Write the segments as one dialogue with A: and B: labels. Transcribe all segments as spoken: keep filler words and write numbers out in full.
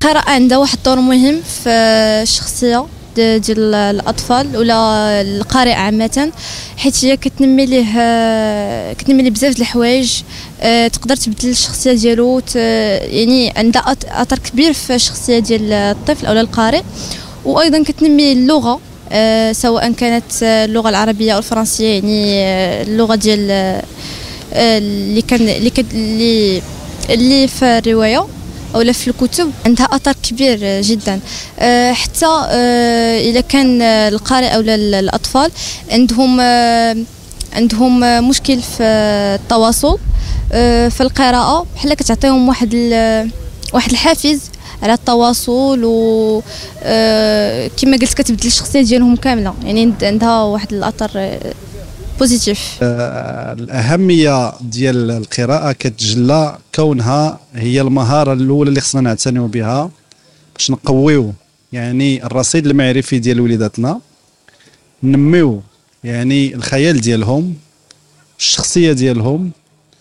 A: القراءة عندها واحد الدور مهم في الشخصية ديال الاطفال ولا القارئ عامه، حيت هي كتنمي ليه كتنمي ليه بزاف د الحوايج، تقدر تبدل الشخصيه ديالو، يعني عندها اثر كبير في الشخصيه ديال الطفل او القارئ. وايضا كتنمي اللغه، سواء كانت اللغه العربيه او الفرنسيه، يعني اللغه ديال اللي كان اللي اللي في الروايه أو في الكتب عندها أثر كبير جدا. أه حتى أه إذا كان القارئ أو الأطفال عندهم أه عندهم مشكل في التواصل، أه في القراءة بحال كتعطيهم واحد واحد الحافز على التواصل، و أه كما قلت كتبدل الشخصية ديالهم كاملة، يعني عندها واحد الأثر بوزيتيف.
B: الأهمية ديال القراءة كتجلى كونها هي المهارة الأولى اللي خصنا نعتنيو بها باش نقويو يعني الرصيد المعرفي ديال وليداتنا، ننميو يعني الخيال ديالهم، الشخصية ديالهم،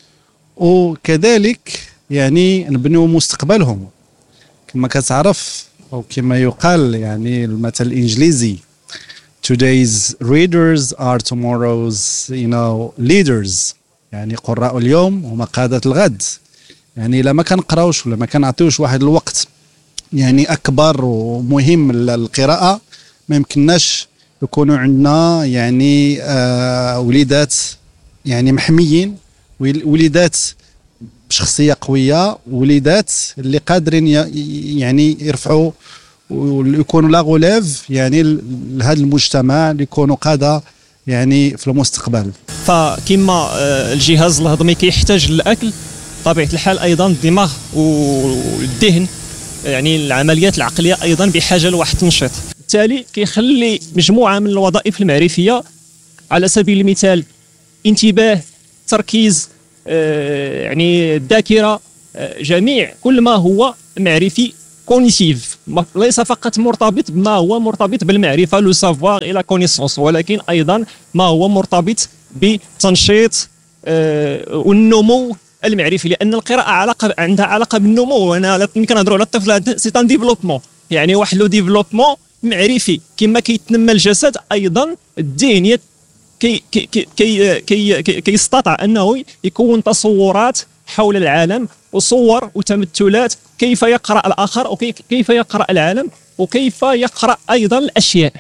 B: وكذلك يعني نبنيو مستقبلهم. كما كتعرف أو كما يقال يعني المثل الإنجليزي Today's readers are tomorrow's you know leaders، يعني قراء اليوم هما قادة الغد. يعني إلا ما كنقراوش ولا ما كنعطيوش واحد الوقت يعني أكبر ومهم للقراءة، ما يمكنناش يكونوا عندنا يعني آه وليدات يعني محميين، وليدات بشخصية قوية، وليدات اللي قادرين يعني يرفعوا ويكونوا لا غوليف يعني لهذا المجتمع، اللي يكونوا قادة يعني في المستقبل.
C: فكما الجهاز الهضمي كيحتاج للأكل، طبيعة الحال أيضا الدماغ والذهن يعني العمليات العقلية أيضا بحاجة لواحد التنشيط، بالتالي كيخلي مجموعة من الوظائف المعرفية، على سبيل المثال انتباه، تركيز، يعني الذاكرة، جميع كل ما هو معرفي كونيتيف، ليس فقط مرتبط بما هو مرتبط بالمعرفة لو سافوار إلى كونيسونس، ولكن أيضا ما هو مرتبط بتنشيط والنمو المعرفي، لأن القراءة علاقة عندها علاقة بالنمو. وأنا يمكن نهضروا على الطفل سي ان ديفلوبمون، يعني واحد لو ديفلوبمون معرفي. كما كيتنمى الجسد أيضا الذهن كي كي كي كي كيستطيع أنه يكون تصورات حول العالم وصور وتمثلات، كيف يقرأ الآخر وكيف يقرأ العالم وكيف يقرأ أيضا الأشياء.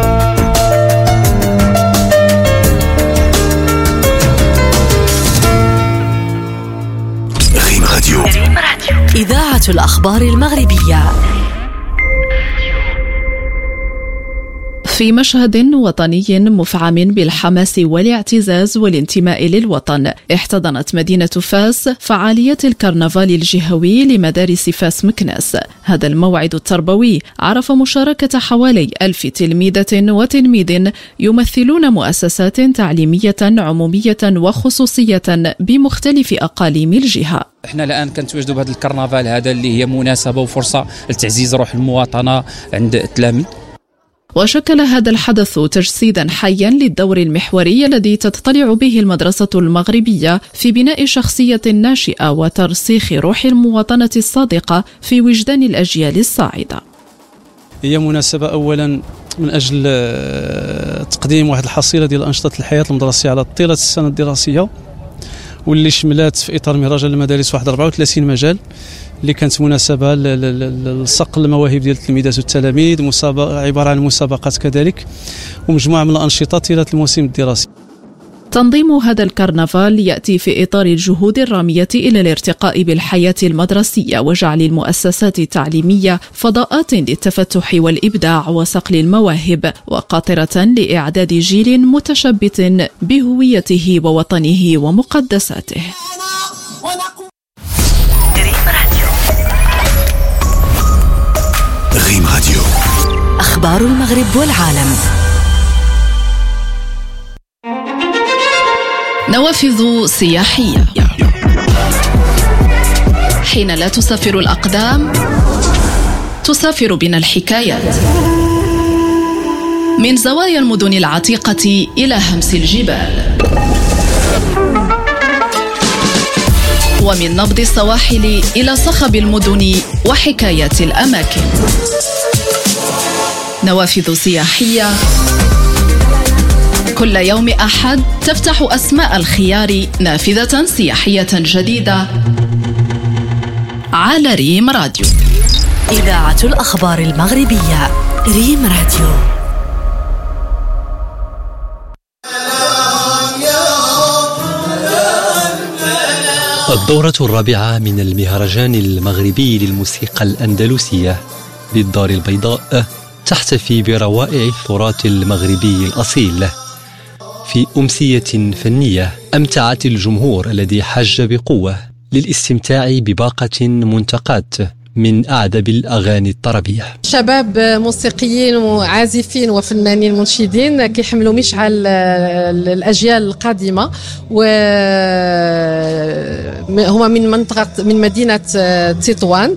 D: ريم راديو، إذاعة الأخبار المغربية.
E: في مشهد وطني مفعم بالحماس والاعتزاز والانتماء للوطن، احتضنت مدينة فاس فعاليات الكرنفال الجهوي لمدارس فاس مكناس. هذا الموعد التربوي عرف مشاركة حوالي ألف تلميذة وتلميذ يمثلون مؤسسات تعليمية عمومية وخصوصية بمختلف أقاليم الجهة.
F: احنا الان كنتواجدوا بهذا الكرنفال هذا اللي هي مناسبة وفرصة لتعزيز روح المواطنة عند التلاميذ.
E: وشكل هذا الحدث تجسيدا حيا للدور المحوري الذي تتطلع به المدرسة المغربية في بناء شخصية ناشئة وترسيخ روح المواطنة الصادقة في وجدان الأجيال الصاعدة.
G: هي مناسبة أولا من أجل تقديم واحد الحصيلة ديال أنشطة الحياة المدرسية على طيلة السنة الدراسية، واللي شملات في إطار مهرجان المدارس واحد أربعة وثلاثين مجال، اللي كانت مناسبة لصقل المواهب ديال التلميذات والتلاميذ، مسابقة عبارة عن مسابقات كذلك، ومجموعة من الأنشطة طيلة الموسم الدراسي.
E: تنظيم هذا الكرنفال يأتي في إطار الجهود الرامية إلى الارتقاء بالحياة المدرسية وجعل المؤسسات التعليمية فضاءات للتفتح والإبداع وصقل المواهب، وقاطرة لإعداد جيل متشبت بهويته ووطنه ومقدساته.
D: ريم راديو، أخبار المغرب والعالم.
E: نوافذ سياحية. حين لا تسافر الأقدام تسافر بنا الحكايات، من زوايا المدن العتيقة إلى همس الجبال، ومن نبض السواحل إلى صخب المدن وحكايات الأماكن. نوافذ سياحية كل يوم أحد تفتح أسماء الخيار نافذة سياحية جديدة على ريم راديو.
D: إذاعة الأخبار المغربية ريم راديو.
H: الدورة الرابعة من المهرجان المغربي للموسيقى الأندلسية بالدار البيضاء تحتفي بروائع التراث المغربي الأصيل في أمسية فنية أمتعت الجمهور الذي حج بقوة للاستمتاع بباقة منتقات من أعذب الأغاني الطربية.
I: شباب موسيقيين وعازفين وفنانين منشدين كيحملوا مشعل الأجيال القادمة، وهما من منطقة من مدينة تطوان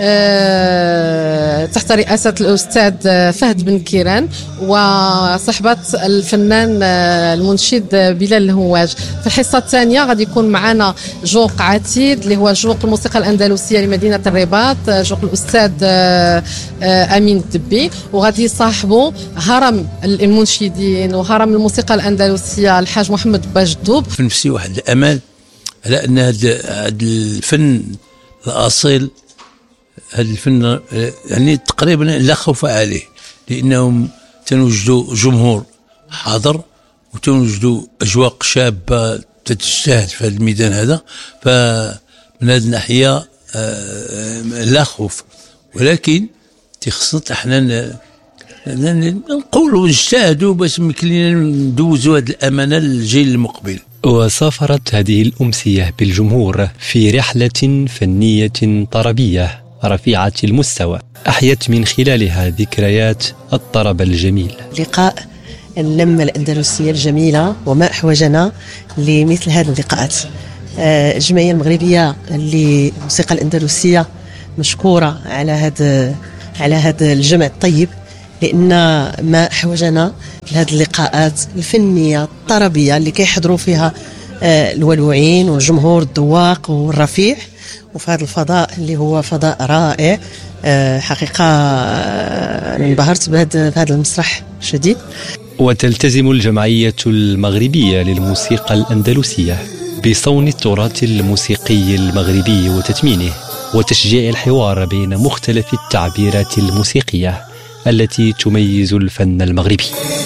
I: تحت رئاسة الأستاذ فهد بن كيران وصحبة الفنان المنشد بلال الهواج. في الحصة الثانية غادي يكون معنا جوق عتيد اللي هو جوق الموسيقى الأندلسية لمدينة الرباط، جوق الأستاذ أمين الدبي، وغادي يصاحبوا هرم المنشدين وهرم الموسيقى الأندلسية الحاج محمد باجدوب.
J: في نفسي واحد الأمل على أن هذا الفن الأصيل، هذا الفن يعني تقريبا لا خوف عليه، لأنهم تنوجدوا جمهور حاضر وتنوجدوا أجواق شابة تجتهد في هذا الميدان هذا، فمن هذه الناحية لا خوف، ولكن تخصنا احنا نقولوا نجتهدوا باش يمكن ندوزوا هذه الأمانة للجيل المقبل.
H: وسافرت هذه الأمسية بالجمهور في رحلة فنية طربية رفيعة المستوى أحيت من خلالها ذكريات الطرب الجميل.
K: لقاء اللمة الأندلسية الجميلة وما أحوجنا لمثل هذه اللقاءات. الجمعية المغربية للموسيقى الأندلسية مشكورة على هذا على هذا الجمع الطيب، لأن ما أحوجنا لهذه اللقاءات الفنية الطربية اللي كيحضروا فيها الولوعين والجمهور الذواق والرفيع، وفي هذا الفضاء اللي هو فضاء رائع. حقيقة انبهرت بهذا المسرح شديد.
H: وتلتزم الجمعية المغربية للموسيقى الأندلسية بصون التراث الموسيقي المغربي وتثمينه وتشجيع الحوار بين مختلف التعبيرات الموسيقية التي تميز الفن المغربي.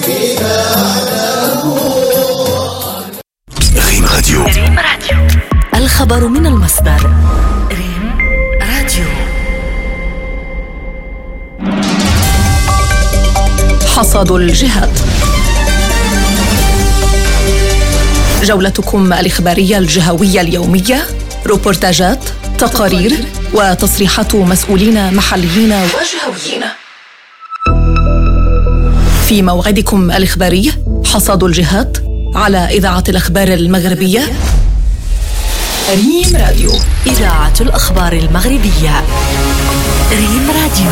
D: ريم راديو. ريم راديو. الخبر من المصدر. ريم راديو. حصاد الجهات. جولتكم الإخبارية الجهوية اليومية، روبورتاجات، تقارير وتصريحات مسؤولين محليين وجهويين. في موعدكم الإخباري حصاد الجهات على إذاعة الأخبار المغربية ريم راديو. إذاعة الأخبار المغربية ريم راديو.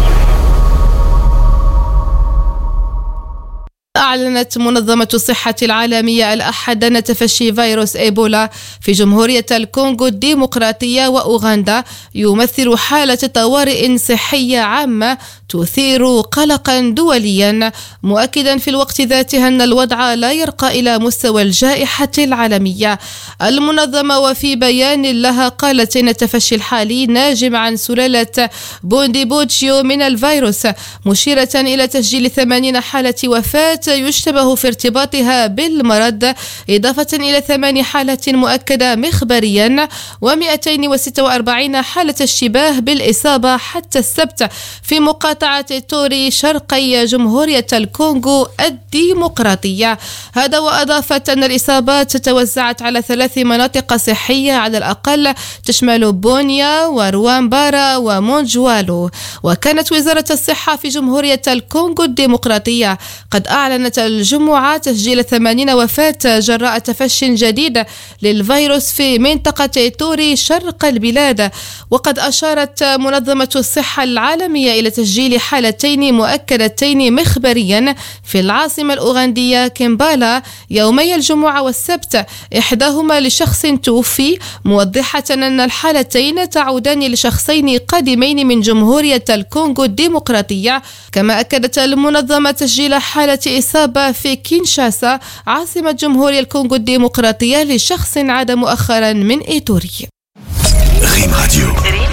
L: أعلنت منظمة الصحة العالمية الأحد أن تفشي فيروس إيبولا في جمهورية الكونغو الديمقراطية وأوغندا يمثل حالة طوارئ صحية عامة تثير قلقا دوليا، مؤكدا في الوقت ذاته أن الوضع لا يرقى إلى مستوى الجائحة العالمية. المنظمة وفي بيان لها قالت إن التفشي الحالي ناجم عن سلالة بونديبوتشيو من الفيروس، مشيرة إلى تسجيل ثمانين حالة وفاة يشتبه في ارتباطها بالمرض، إضافة إلى ثمان حالات مؤكدة مخبريا ومئتين وستة وأربعين حالة اشتباه بالإصابة حتى السبت في مقاطعة توري شرقي جمهورية الكونغو الديمقراطية. هذا وأضافت أن الإصابات توزعت على ثلاث مناطق صحية على الأقل تشمل بونيا وروامبارا ومونجوالو. وكانت وزارة الصحة في جمهورية الكونغو الديمقراطية قد أعلنت أعلنت الجمعة تسجيل ثمانين وفاة جراء تفشي جديد للفيروس في منطقة توري شرق البلاد. وقد أشارت منظمة الصحة العالمية إلى تسجيل حالتين مؤكدتين مخبريا في العاصمة الأوغندية كمبالا يومي الجمعة والسبت، إحداهما لشخص توفي، موضحة أن الحالتين تعودان لشخصين قادمين من جمهورية الكونغو الديمقراطية. كما أكدت المنظمة تسجيل حالة إصابة في كينشاسا عاصمة جمهورية الكونغو الديمقراطية لشخص عاد مؤخرا من إيتوري.
M: ريم راديو.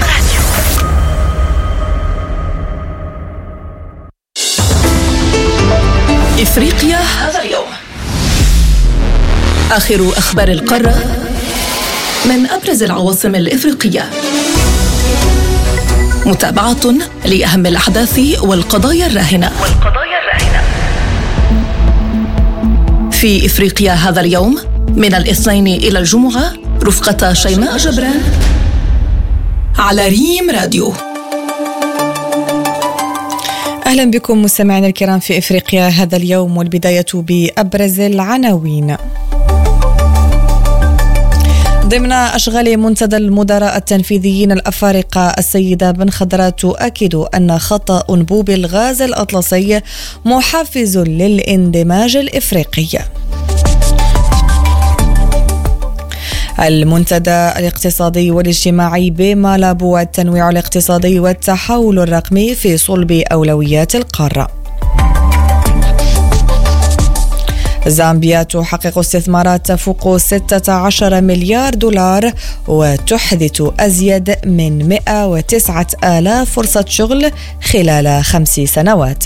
D: إفريقيا هذا اليوم. آخر أخبار القارة من أبرز العواصم الإفريقية. متابعة لأهم الأحداث والقضايا الراهنة والقضايا الراهنة في إفريقيا هذا اليوم من الاثنين إلى الجمعة رفقة شيماء جبران على ريم راديو.
N: أهلا بكم مستمعينا الكرام في إفريقيا هذا اليوم، والبداية بأبرز العناوين. ضمن أشغال منتدى المدراء التنفيذيين الأفارقة، السيدة بن خضرة تؤكد أن خط أنبوب الغاز الأطلسي محفز للاندماج الإفريقي. المنتدى الاقتصادي والاجتماعي بمالابو، التنويع الاقتصادي والتحول الرقمي في صلب أولويات القارة. زامبيا تحقق استثمارات تفوق ستة عشر مليار دولار وتحدث أزيد من مئة وتسعة آلاف فرصة شغل خلال خمس سنوات.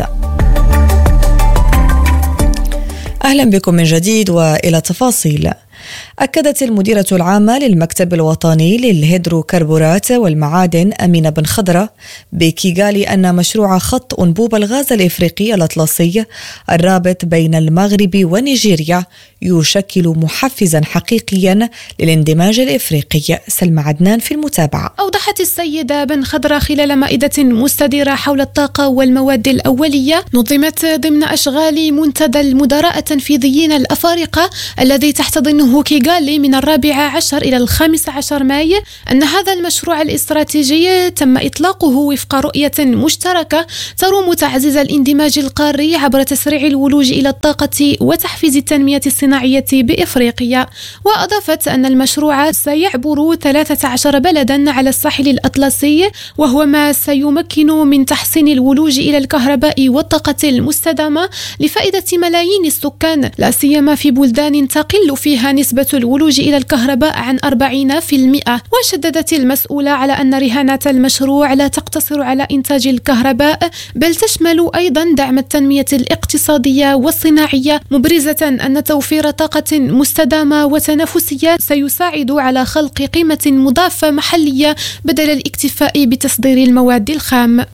N: أهلا بكم من جديد وإلى تفاصيل. أكدت المديرة العامة للمكتب الوطني للهيدروكربورات والمعادن أمينة بن خضرة بكيغالي أن مشروع خط أنبوب الغاز الإفريقي الأطلسي الرابط بين المغرب ونيجيريا يشكل محفزا حقيقيا للاندماج الإفريقي. سلمى عدنان في المتابعة.
O: أوضحت السيدة بن خضرة خلال مائدة مستديرة حول الطاقة والمواد الأولية نظمت ضمن أشغال منتدى المدراء التنفيذيين الأفارقة الذي تحتضنه كيغالي من الرابع عشر إلى الخامس عشر ماي أن هذا المشروع الاستراتيجي تم إطلاقه وفق رؤية مشتركة تروم تعزيز الاندماج القاري عبر تسريع الولوج إلى الطاقة وتحفيز التنمية الصناعية بإفريقيا. وأضافت أن المشروع سيعبر ثلاثة عشر بلدا على الساحل الأطلسي، وهو ما سيمكن من تحسين الولوج إلى الكهرباء والطاقة المستدامة لفائدة ملايين السكان، لا سيما في بلدان تقل فيها نسبة الولوج إلى الكهرباء عن أربعين بالمئة. وشددت المسؤولة على أن رهانات المشروع لا تقتصر على إنتاج الكهرباء، بل تشمل أيضا دعم التنمية الاقتصادية والصناعية، مبرزة أن توفير طاقة مستدامة وتنافسية سيساعد على خلق قيمة مضافة محلية بدل الاكتفاء بتصدير المواد الخام.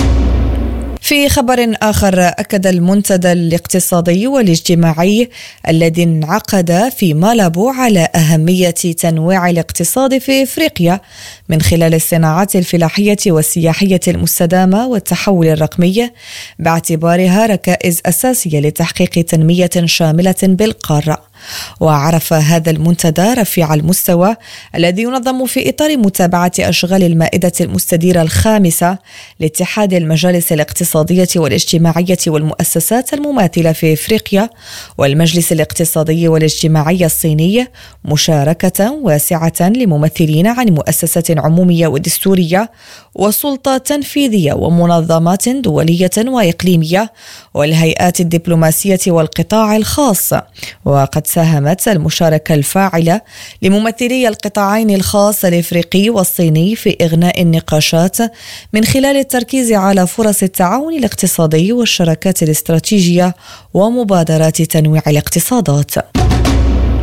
N: في خبر آخر، أكد المنتدى الاقتصادي والاجتماعي الذي انعقد في مالابو على أهمية تنويع الاقتصاد في إفريقيا من خلال الصناعات الفلاحية والسياحية المستدامة والتحول الرقمي، باعتبارها ركائز أساسية لتحقيق تنمية شاملة بالقارة. وعرف هذا المنتدى رفيع المستوى الذي ينظم في إطار متابعة أشغال المائدة المستديرة الخامسة لاتحاد المجالس الاقتصادية والاجتماعية والمؤسسات المماثلة في إفريقيا والمجلس الاقتصادي والاجتماعي الصيني، مشاركة واسعة لممثلين عن مؤسسات عمومية ودستورية وسلطة تنفيذية ومنظمات دولية وإقليمية والهيئات الدبلوماسية والقطاع الخاص. وقد ساهمت المشاركة الفاعلة لممثلي القطاعين الخاص الإفريقي والصيني في إغناء النقاشات من خلال التركيز على فرص التعاون الاقتصادي والشراكات الاستراتيجية ومبادرات تنويع الاقتصادات.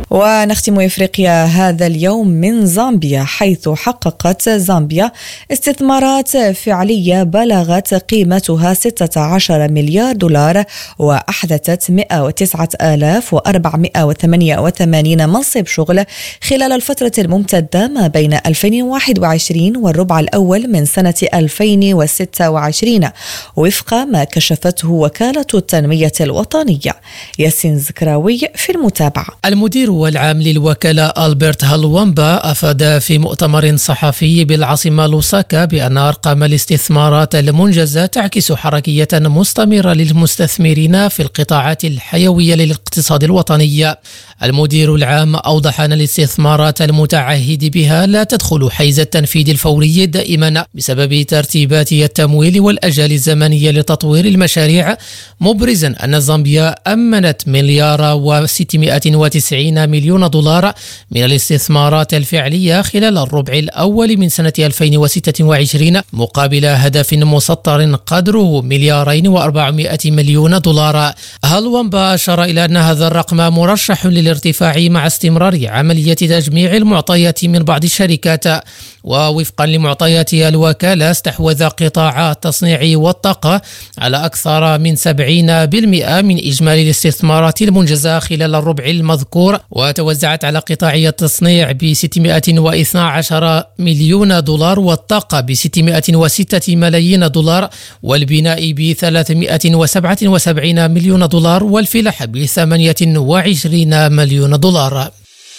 N: ونختم إفريقيا هذا اليوم من زامبيا، حيث حققت زامبيا استثمارات فعلية بلغت قيمتها ستة عشر مليار دولار، وأحدثت مئة وتسعة آلاف وأربعمئة وثمانية وثمانين منصب شغل خلال الفترة الممتدة ما بين ألفين وواحد وعشرين والربع الأول من سنة ألفين وستة وعشرين، وفق ما كشفته وكالة التنمية الوطنية. ياسين زكراوي في المتابعة.
P: المدير والعام للوكالة ألبرت هالوامبا أفاد في مؤتمر صحفي بالعاصمة لوساكا بأن أرقام الاستثمارات المنجزة تعكس حركية مستمرة للمستثمرين في القطاعات الحيوية للاقتصاد الوطني. المدير العام أوضح أن الاستثمارات المتعهد بها لا تدخل حيز التنفيذ الفوري دائما بسبب ترتيبات التمويل والأجال الزمنية لتطوير المشاريع، مبرزا أن زامبيا أمنت مليار وستمائة وتسعين مليون دولار من الاستثمارات الفعلية خلال الربع الأول من سنة ألفين وستة وعشرين مقابل هدف مسطر قدره مليارين وأربعمائة مليون دولار. هالوامبا أشار إلى أن هذا الرقم مرشح للارتفاع مع استمرار عملية تجميع المعطيات من بعض الشركات. ووفقا لمعطيات الوكالة، استحوذ قطاع التصنيع والطاقة على أكثر من سبعين بالمئة من إجمالي الاستثمارات المنجزة خلال الربع المذكور، وتوزعت على قطاع التصنيع ب ستمائة واثني عشر مليون دولار، والطاقة ب ستمائة وستة ملايين دولار، والبناء ب ثلاثمائة وسبعة وسبعين مليون دولار، والفلاحة ب ثمانية وعشرين مليون دولار.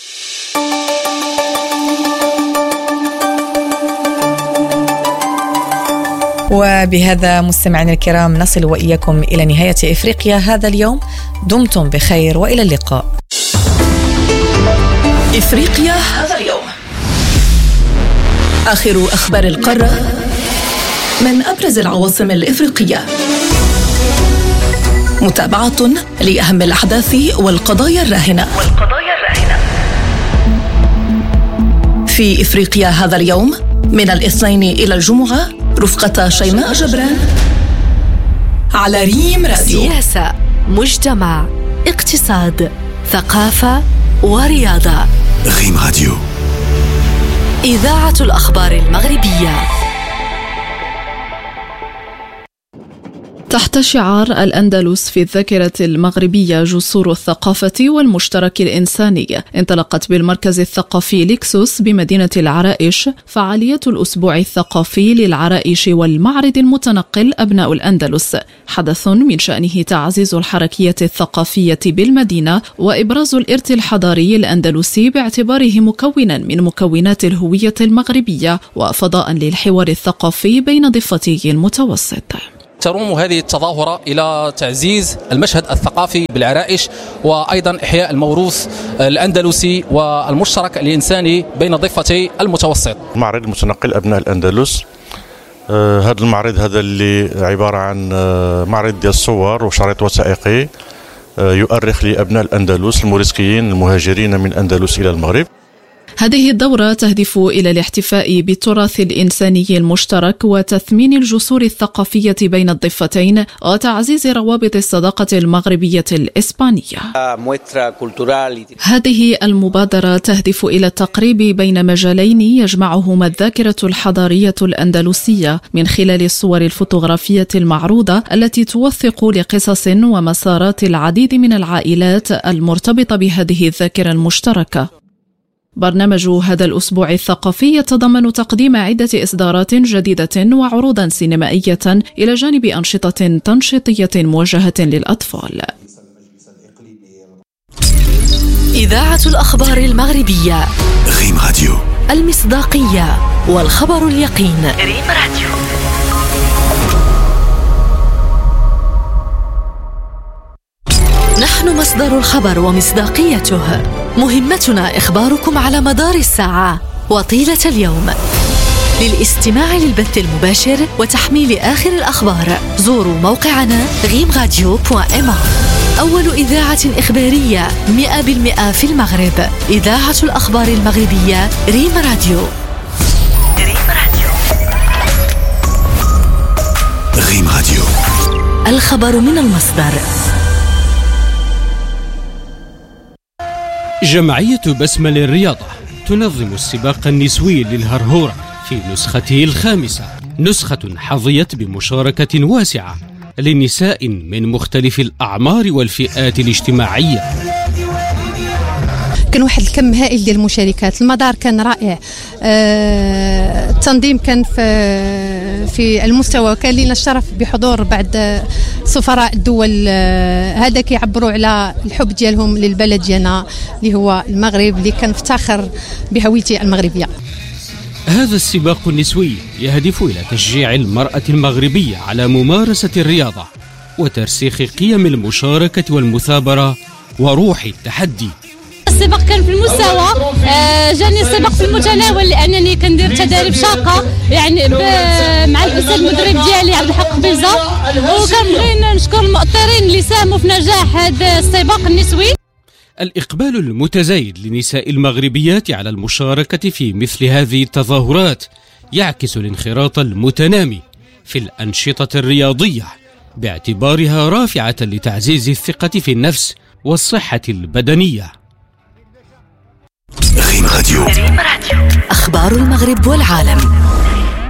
N: وبهذا مستمعينا الكرام نصل وإياكم إلى نهاية إفريقيا هذا اليوم. دمتم بخير وإلى اللقاء.
D: إفريقيا هذا اليوم، آخر أخبار القارة من أبرز العواصم الإفريقية، متابعة لأهم الأحداث والقضايا الراهنة في إفريقيا هذا اليوم من الاثنين إلى الجمعة، رفقة شيماء جبران على ريم راديو.
Q: سياسة، مجتمع، اقتصاد، ثقافة ورياضة.
M: ريم راديو،
Q: إذاعة الأخبار المغربية.
E: تحت شعار الأندلس في الذاكرة المغربية جسور الثقافة والمشترك الإنساني، انطلقت بالمركز الثقافي ليكسوس بمدينة العرائش فعالية الأسبوع الثقافي للعرائش والمعرض المتنقل أبناء الأندلس، حدث من شأنه تعزيز الحركية الثقافية بالمدينة وإبراز الإرث الحضاري الأندلسي باعتباره مكونا من مكونات الهوية المغربية وفضاء للحوار الثقافي بين ضفتي المتوسط.
F: تروم هذه التظاهرة إلى تعزيز المشهد الثقافي بالعرائش، وأيضا إحياء الموروث الأندلسي والمشترك الإنساني بين ضفتي المتوسط.
R: معرض المتنقل أبناء الأندلس، آه هذا المعرض هذا اللي عبارة عن آه معرض ديال الصور وشريط وثائقي آه يؤرخ لأبناء الأندلس الموريسكيين المهاجرين من الأندلس إلى المغرب.
E: هذه الدورة تهدف إلى الاحتفاء بالتراث الإنساني المشترك وتثمين الجسور الثقافية بين الضفتين وتعزيز روابط الصداقة المغربية الإسبانية. هذه المبادرة تهدف إلى التقريب بين مجالين يجمعهما الذاكرة الحضارية الأندلسية من خلال الصور الفوتوغرافية المعروضة التي توثق لقصص ومسارات العديد من العائلات المرتبطة بهذه الذاكرة المشتركة. برنامج هذا الأسبوع الثقافي يتضمن تقديم عدة إصدارات جديدة وعروضا سينمائية إلى جانب أنشطة تنشيطية موجهة للأطفال.
Q: إذاعة الأخبار المغربية.
M: ريم راديو،
Q: المصداقية والخبر اليقين. ريم راديو. نحن مصدر الخبر ومصداقيته، مهمتنا إخباركم على مدار الساعة وطيلة اليوم. للاستماع للبث المباشر وتحميل آخر الأخبار زوروا موقعنا غيم راديو دوت إم. أول إذاعة إخبارية مئة بالمئة في المغرب، إذاعة الأخبار المغربية ريم راديو. ريم راديو.
M: ريم راديو،
Q: الخبر من المصدر.
S: جمعية بسمة للرياضة تنظم السباق النسوي للهرهورة في نسخته الخامسة، نسخة حظيت بمشاركة واسعة لنساء من مختلف الأعمار والفئات الاجتماعية.
T: كان واحد الكم هائل ديال المشاركات، المدار كان رائع، آه، التنظيم كان في في المستوى، كان لنا الشرف بحضور بعض سفراء الدول، آه، هذا كيعبروا على الحب ديالهم للبلد ديالنا اللي هو المغرب، اللي كنفتخر بهويتي المغربيه.
S: هذا السباق النسوي يهدف إلى تشجيع المرأة المغربية على ممارسة الرياضة وترسيخ قيم المشاركة والمثابرة وروح التحدي.
U: السباق كان في المستوى، آه جاني السباق في المتناول لانني كندير تدريب شاقه يعني مع الاستاذ المدرب ديالي عبد الحق بيزا، وكنبغي نشكر المؤطرين اللي ساهموا في نجاح هذا السباق النسوي.
S: الإقبال المتزايد لنساء المغربيات على المشاركة في مثل هذه التظاهرات يعكس الانخراط المتنامي في الأنشطة الرياضية باعتبارها رافعة لتعزيز الثقة في النفس والصحة البدنية.
M: ريم راديو،
Q: أخبار المغرب والعالم.